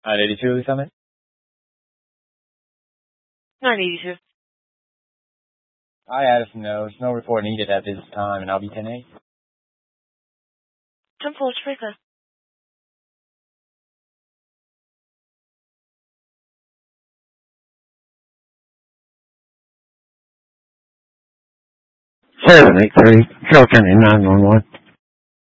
982, Summit? 982. Hi, Addison. No snow report needed at this time, and I'll be 10-8. 10-4, Topeka. Seven 8-3, Carroll County 911.